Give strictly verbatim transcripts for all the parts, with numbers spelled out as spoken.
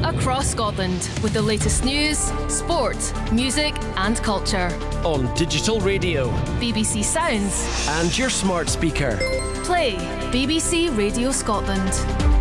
across Scotland with the latest news, sport, music and culture. On digital radio, B B C Sounds and your smart speaker. Play B B C Radio Scotland.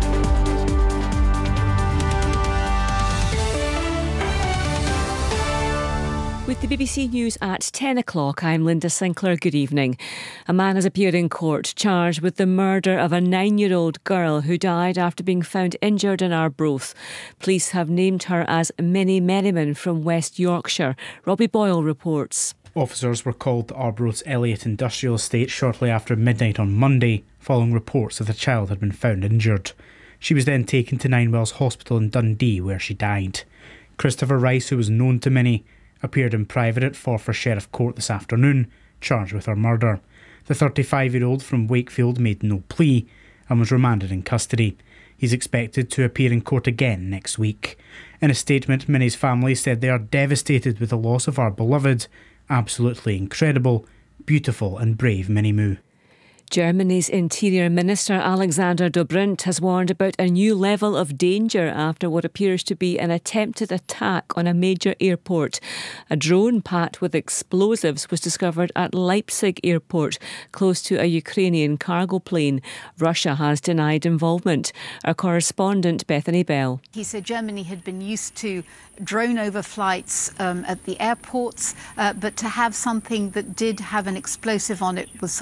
With the B B C News at ten o'clock, I'm Linda Sinclair. Good evening. A man has appeared in court charged with the murder of a nine-year-old girl who died after being found injured in Arbroath. Police have named her as Minnie Merriman from West Yorkshire. Robbie Boyle reports. Officers were called to Arbroath's Elliott Industrial Estate shortly after midnight on Monday, following reports that the child had been found injured. She was then taken to Ninewells Hospital in Dundee, where she died. Christopher Rice, who was known to Minnie, appeared in private at Forfar Sheriff Court this afternoon, charged with her murder. The thirty-five-year-old from Wakefield made no plea and was remanded in custody. He's expected to appear in court again next week. In a statement, Minnie's family said they are devastated with the loss of our beloved, absolutely incredible, beautiful and brave Minnie Moo. Germany's Interior Minister Alexander Dobrindt has warned about a new level of danger after what appears to be an attempted attack on a major airport. A drone packed with explosives was discovered at Leipzig airport, close to a Ukrainian cargo plane. Russia has denied involvement. Our correspondent Bethany Bell. He said Germany had been used to drone overflights um, at the airports, uh, but to have something that did have an explosive on it was